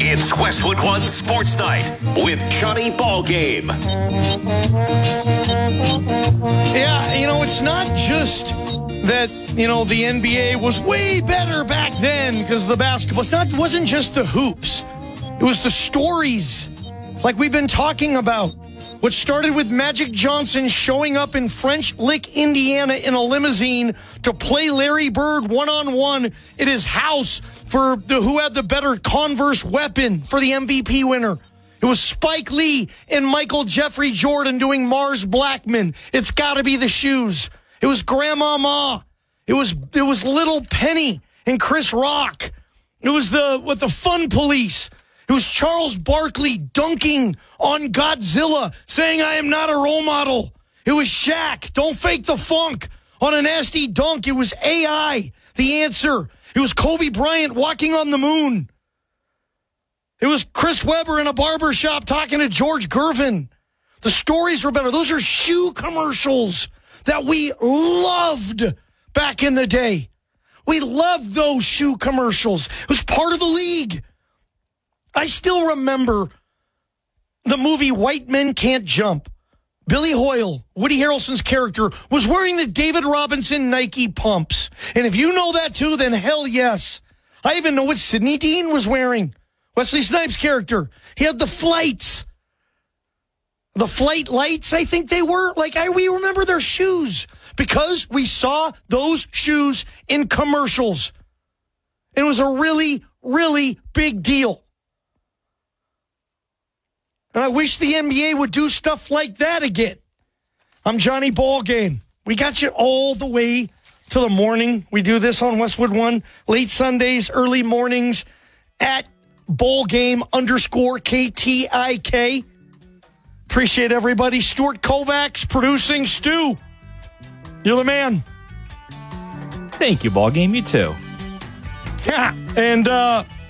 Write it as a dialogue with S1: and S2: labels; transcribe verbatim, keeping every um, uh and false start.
S1: It's Westwood One Sports Night with Johnny Ballgame.
S2: Yeah, you know, it's not just that, you know, the N B A was way better back then because of the basketball. It's not, it wasn't just the hoops. It was the stories like we've been talking about. What started with Magic Johnson showing up in French Lick, Indiana in a limousine to play Larry Bird one-on-one at his house for the, who had the better Converse weapon for the M V P winner. It was Spike Lee and Michael Jeffrey Jordan doing Mars Blackman. It's got to be the shoes. It was Grandma Ma. It was it was Little Penny and Chris Rock. It was the with the Fun Police. It was Charles Barkley dunking on Godzilla, saying, I am not a role model. It was Shaq, don't fake the funk, on a nasty dunk. It was A I, the answer. It was Kobe Bryant walking on the moon. It was Chris Webber in a barbershop talking to George Gervin. The stories were better. Those are shoe commercials that we loved back in the day. We loved those shoe commercials. It was part of the league. I still remember the movie White Men Can't Jump. Billy Hoyle, Woody Harrelson's character, was wearing the David Robinson Nike pumps. And if you know that too, then hell yes. I even know what Sidney Dean was wearing. Wesley Snipes' character. He had the flights. The flight lights, I think they were. Like, I, we remember their shoes because we saw those shoes in commercials. It was a really, really big deal. And I wish the N B A would do stuff like that again. I'm Johnny Ballgame. We got you all the way to the morning. We do this on Westwood One, late Sundays, early mornings, at Ballgame underscore K T I K. Appreciate everybody. Stuart Kovacs producing. Stu, you're the man.
S3: Thank you, Ballgame. You too.
S2: Yeah, and uh,